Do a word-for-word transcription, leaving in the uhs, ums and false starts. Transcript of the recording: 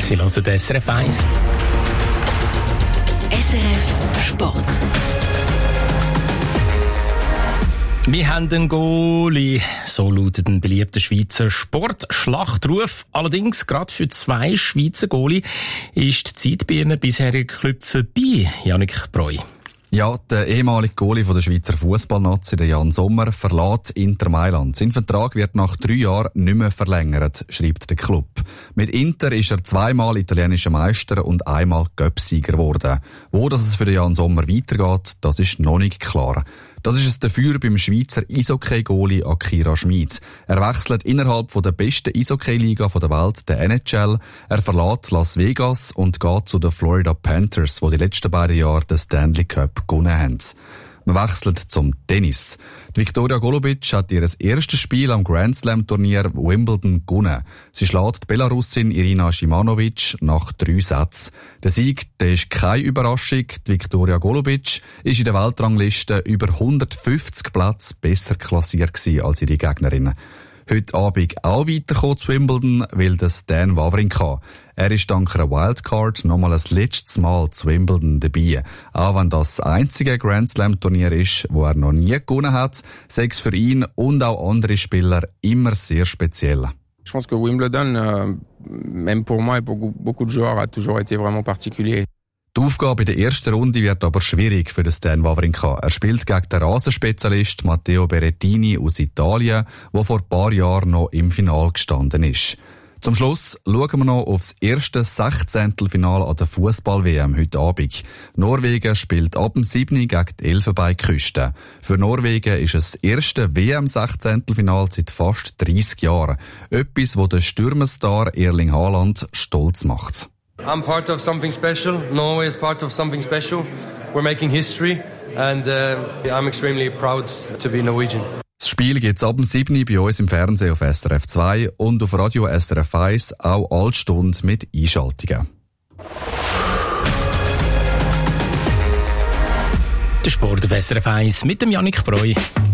Sie hören S R F eins. S R F Sport. Wir haben einen Goalie, so lautet ein beliebter Schweizer Sportschlachtruf. Allerdings, gerade für zwei Schweizer Goalie ist die Zeit bei ihren bisherigen Klubben vorbei. Jannik Breu. Ja, der ehemalige Goalie von der Schweizer Fußballnazi, der Jan Sommer, verlässt Inter Mailand. Sein Vertrag wird nach drei Jahren nicht mehr verlängert, schreibt der Club. Mit Inter ist er zweimal italienischer Meister und einmal Cup-Sieger geworden. Wo das es für den Jan Sommer weitergeht, das ist noch nicht klar. Das ist es dafür beim Schweizer Eishockey-Goalie Akira Schmid. Er wechselt innerhalb von der besten Eishockey-Liga der Welt, der N H L. Er verlässt Las Vegas und geht zu den Florida Panthers, die die letzten beiden Jahre den Stanley Cup gewonnen haben. Man wechselt zum Tennis. Die Viktoria Golubic hat ihr erstes Spiel am Grand Slam Turnier Wimbledon gewonnen. Sie schlägt die Belarusin Irina Shimanovic nach drei Sätzen. Der Sieg, der ist keine Überraschung. Die Viktoria Golubic ist in der Weltrangliste über hundertfünfzig Plätze besser klassiert gewesen als ihre Gegnerinnen. Heute Abend auch weitergekommen zu Wimbledon, will der Stan Wawrinka. Er ist dank einer Wildcard nochmal ein letztes Mal zu Wimbledon dabei. Auch wenn das einzige Grand Slam Turnier ist, wo er noch nie gewonnen hat, sei es für ihn und auch andere Spieler immer sehr speziell. Je pense que Wimbledon, euh, même pour moi et pour beaucoup de joueurs, a toujours été vraiment particulier. Die Aufgabe in der ersten Runde wird aber schwierig für den Stan Wawrinka. Er spielt gegen den Rasenspezialist Matteo Berrettini aus Italien, der vor ein paar Jahren noch im Finale gestanden ist. Zum Schluss schauen wir noch auf das erste Sechzehntelfinale an der Fußball-W M heute Abend. Norwegen spielt ab dem siebten gegen die Elfenbeinküste. Für Norwegen ist es das erste W M-Sechzehntelfinale seit fast dreissig Jahren. Etwas, das den Stürmerstar Erling Haaland stolz macht. I'm part of something special. Norway is part of something special. We're making history and uh, I'm extremely proud to be Norwegian. Das Spiel gibt's ab dem siebten bei uns im Fernsehen auf S R F zwei und auf Radio S R F eins auch alle Stunden mit Einschaltungen. Der Sport auf S R F eins mit dem Jannik Breu.